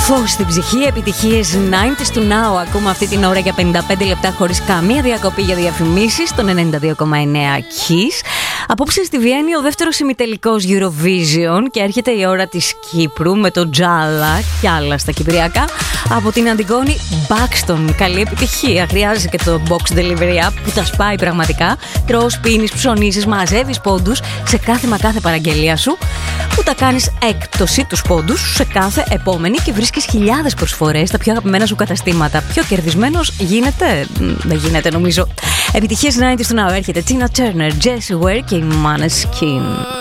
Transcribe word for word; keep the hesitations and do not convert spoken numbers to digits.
Φως στην ψυχή, επιτυχίες ενενήντα του Now. Ακούμε αυτή την ώρα για πενήντα πέντε λεπτά χωρίς καμία διακοπή για διαφημίσεις στον ενενήντα δύο κόμμα εννέα Kiss. Απόψε στη Βιέννη ο δεύτερος ημιτελικός Eurovision και έρχεται η ώρα της Κύπρου με το Τζάλα και άλλα στα κυπριακά από την Αντιγόνη Μπάξτον. Καλή επιτυχία. Χρειάζεσαι και το box delivery app που τα σπάει πραγματικά. Τρως, πίνεις, ψωνίζεις, μαζεύεις πόντους σε κάθε μα κάθε παραγγελία σου, που τα κάνεις έκπτωση τους πόντους σε κάθε επόμενη και βρίσκεις χιλιάδες προσφορές στα πιο αγαπημένα σου καταστήματα. Πιο κερδισμένος γίνεται? Δεν γίνεται νομίζω. Επιτυχίες ενενήντα του Now. Έρχεται Tina Turner, Jessie Ware και η Måneskin.